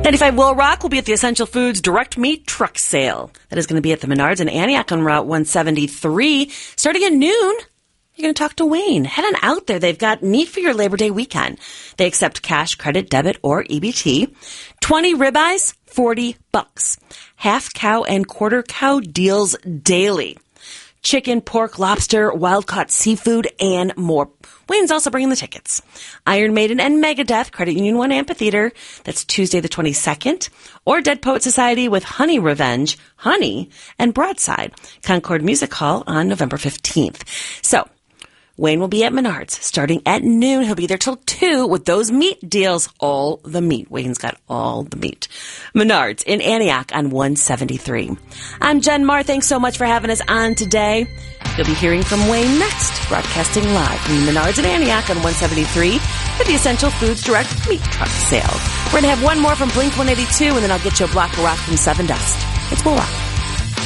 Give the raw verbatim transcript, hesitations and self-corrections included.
ninety-five Will Rock will be at the Essential Foods Direct Meat Truck Sale. That is going to be at the Menards in Antioch on Route one seventy-three. Starting at noon, you're going to talk to Wayne. Head on out there. They've got meat for your Labor Day weekend. They accept cash, credit, debit, or E B T. twenty ribeyes, forty bucks. Half cow and quarter cow deals daily. Chicken, pork, lobster, wild-caught seafood, and more. Wayne's also bringing the tickets. Iron Maiden and Megadeth, Credit Union one Amphitheater. That's Tuesday the twenty-second. Or Dead Poet Society with Honey Revenge, Honey, and Broadside. Concord Music Hall on November fifteenth. So, Wayne will be at Menards starting at noon. He'll be there till two with those meat deals. All the meat. Wayne's got all the meat. Menards in Antioch on one seventy-three. I'm Jen Marr. Thanks so much for having us on today. You'll be hearing from Wayne next, broadcasting live from Menards in Antioch on one seventy-three for the Essential Foods Direct Meat Truck Sale. We're going to have one more from Blink one eighty-two, and then I'll get you a block of rock from Seven Dust. It's Will Rock.